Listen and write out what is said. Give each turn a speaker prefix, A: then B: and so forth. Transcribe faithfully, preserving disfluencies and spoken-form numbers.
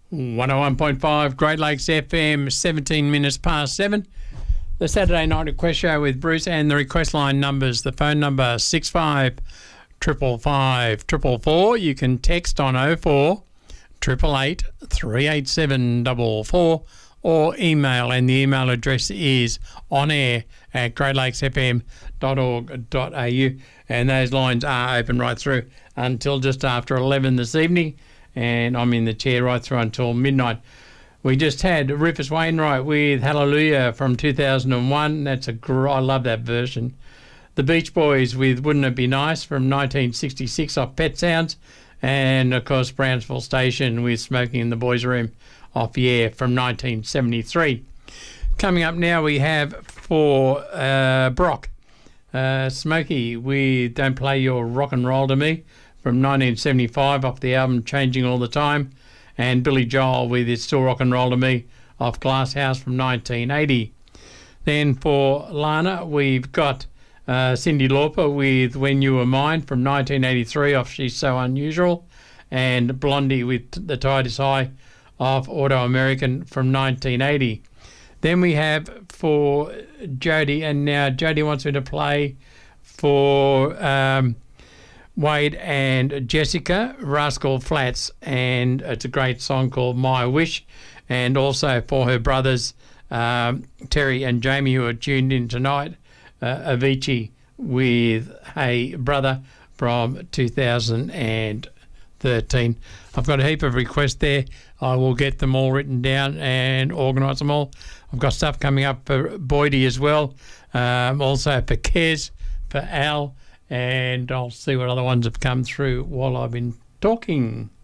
A: one oh one point five Great Lakes F M, seventeen minutes past seven. The Saturday Night Request Show with Bruce, and the request line numbers, the phone number six five triple five triple four. You can text on oh four eight eight eight three eight seven four four or email, and the email address is on air at great lakes f m dot org dot a u, and those lines are open right through until just after eleven this evening, and I'm in the chair right through until midnight. We just had Rufus Wainwright with Hallelujah from two thousand one. That's a gr- I love that version. The Beach Boys with Wouldn't It Be Nice from nineteen sixty-six off Pet Sounds. And, of course, Brownsville Station with Smoking in the Boys' Room off the air from nineteen seventy-three. Coming up now, we have for uh, Brock, uh, Smokey with Don't Play Your Rock and Roll to Me from nineteen seventy-five off the album Changing All the Time. And Billy Joel with It's Still Rock and Roll to Me off Glass House from nineteen eighty. Then for Lana, we've got uh, Cyndi Lauper with When You Were Mine from nineteen eighty-three off She's So Unusual, and Blondie with The Tide Is High off Auto American from nineteen eighty. Then we have for Jody, and now Jody wants me to play for Um, Wade and Jessica, Rascal Flats, and it's a great song called My Wish, and also for her brothers um, Terry and Jamie, who are tuned in tonight, uh, Avicii with Hey Brother from two thousand thirteen. I've got a heap of requests there. I will get them all written down and organise them all. I've got stuff coming up for Boydie as well, um, also for Kez, for Al, and I'll see what other ones have come through while I've been talking.